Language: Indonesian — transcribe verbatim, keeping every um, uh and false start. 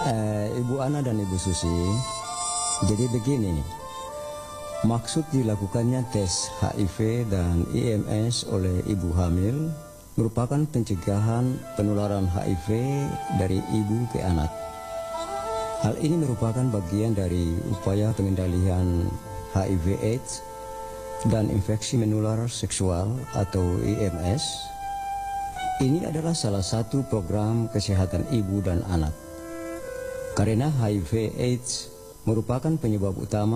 Eh, Ibu Ana dan Ibu Susi, jadi begini, maksud dilakukannya tes H I V dan I M S oleh ibu hamil merupakan pencegahan penularan H I V dari ibu ke anak. Hal ini merupakan bagian dari upaya pengendalian H I V AIDS dan infeksi menular seksual atau I M S. Ini adalah salah satu program kesehatan ibu dan anak. Karena H I V AIDS merupakan penyebab utama